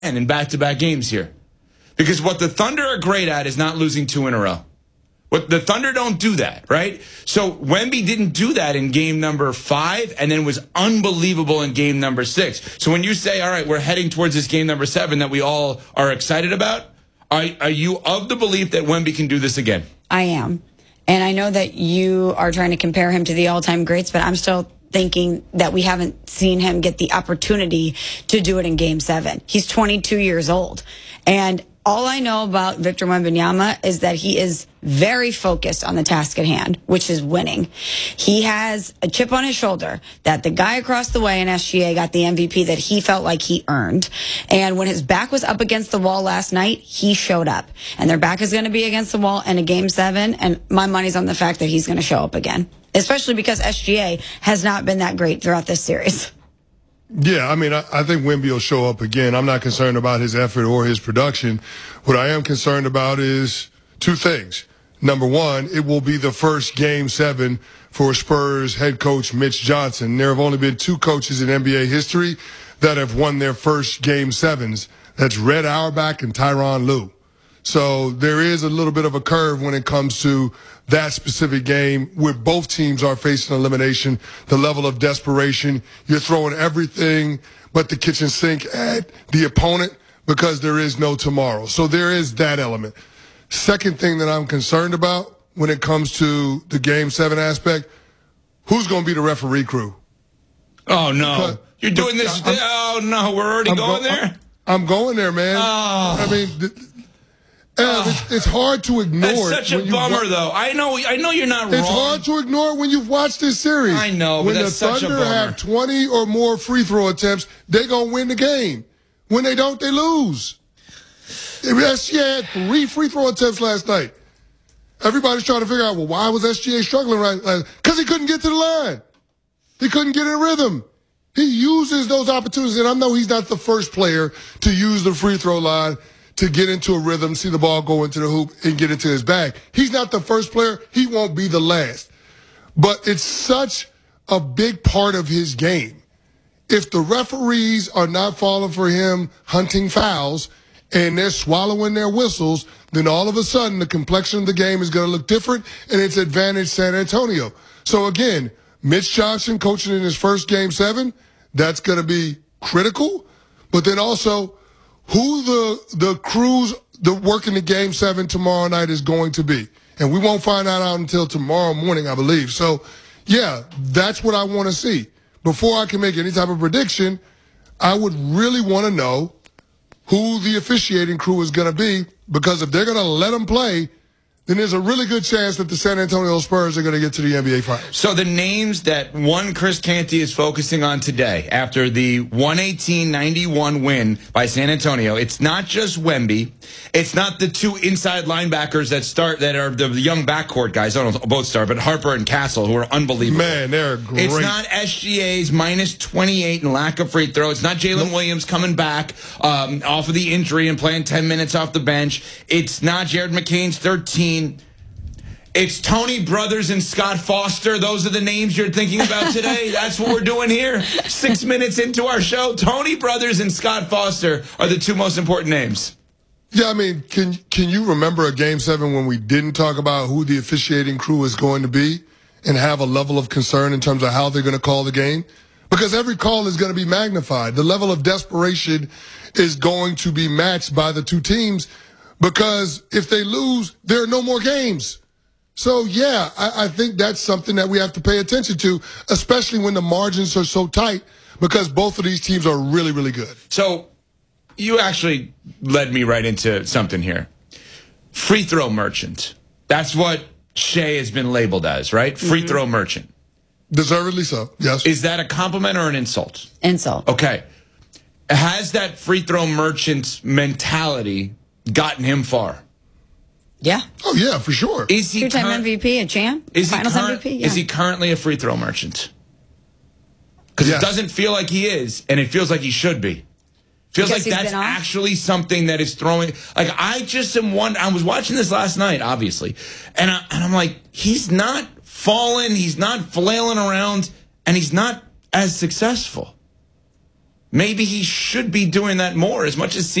in back-to-back games here. Because what the Thunder are great at is not losing 2 in a row. What the Thunder don't do that, right? So Wemby didn't do that in game number 5 and then was unbelievable in game number 6. So when you say, all right, we're heading towards this game number 7 that we all are excited about, are you of the belief that Wemby can do this again? I am. And I know that you are trying to compare him to the all-time greats, but I'm still thinking that we haven't seen him get the opportunity to do it in game 7. He's 22 years old. And all I know about Victor Wembanyama is that he is very focused on the task at hand, which is winning. He has a chip on his shoulder that the guy across the way in SGA got the MVP that he felt like he earned. And when his back was up against the wall last night, he showed up. And their back is going to be against the wall in a game 7. And my money's on the fact that he's going to show up again, especially because SGA has not been that great throughout this series. Yeah, I mean, I think Wemby will show up again. I'm not concerned about his effort or his production. What I am concerned about is 2 things. Number 1, it will be the first game 7 for Spurs head coach Mitch Johnson. There have only been 2 coaches in NBA history that have won their first game 7s. That's Red Auerbach and Tyronn Lue. So there is a little bit of a curve when it comes to that specific game where both teams are facing elimination, the level of desperation. You're throwing everything but the kitchen sink at the opponent because there is no tomorrow. So there is that element. Second thing that I'm concerned about when it comes to the game 7 aspect, who's going to be the referee crew? Oh, no. You're doing this. Oh, no. We're already going there? I'm going there, man. Oh. I mean, it's hard to ignore. That's such a bummer, though. I know you're not wrong. It's hard to ignore when you've watched this series. I know, but that's such a bummer. When the Thunder have 20 or more free throw attempts, they're going to win the game. When they don't, they lose. SGA had 3 free throw attempts last night. Everybody's trying to figure out, well, why was SGA struggling right? Because he couldn't get to the line. He couldn't get in rhythm. He uses those opportunities, and I know he's not the first player to use the free throw line to get into a rhythm, see the ball go into the hoop, and get into his bag. He's not the first player. He won't be the last. But it's such a big part of his game. If the referees are not falling for him hunting fouls and they're swallowing their whistles, then all of a sudden the complexion of the game is going to look different, and it's advantage San Antonio. So again, Mitch Johnson coaching in his first game 7, that's going to be critical. But then also, who the crews that work in the game 7 tomorrow night is going to be. And we won't find out until tomorrow morning, I believe. So, yeah, that's what I want to see. Before I can make any type of prediction, I would really want to know who the officiating crew is going to be, because if they're going to let them play, then there's a really good chance that the San Antonio Spurs are going to get to the NBA Finals. So the names that Chris Canty is focusing on today after the 118-91 win by San Antonio, it's not just Wemby. It's not the 2 inside linebackers that are the young backcourt guys. I don't know both start, but Harper and Castle, who are unbelievable. Man, they're great. It's not SGA's minus 28 and lack of free throw. It's not Jalen Williams coming back off of the injury and playing 10 minutes off the bench. It's not Jared McCain's 13. It's Tony Brothers and Scott Foster. Those are the names you're thinking about today. That's what we're doing here. 6 minutes into our show, Tony Brothers and Scott Foster are the 2 most important names. Yeah, I mean, can you remember a game 7 when we didn't talk about who the officiating crew is going to be and have a level of concern in terms of how they're going to call the game? Because every call is going to be magnified. The level of desperation is going to be matched by the 2 teams, because if they lose, there are no more games. So, yeah, I think that's something that we have to pay attention to, especially when the margins are so tight, because both of these teams are really, really good. So you actually led me right into something here. Free throw merchant. That's what Shea has been labeled as, right? Free throw merchant. Deservedly so, yes. Is that a compliment or an insult? Insult. Okay. Has that free throw merchant mentality gotten him far? Yeah. Oh, yeah, for sure. Is he 2-time MVP, a champ? Finals MVP? Yeah. Is he currently a free throw merchant? Because it doesn't feel like he is, and it feels like he should be. Feels because like that's actually something that is throwing. Like, I just am one. I was watching this last night, obviously, and I'm like, he's not falling, he's not flailing around, and he's not as successful. maybe he should be doing that more as much as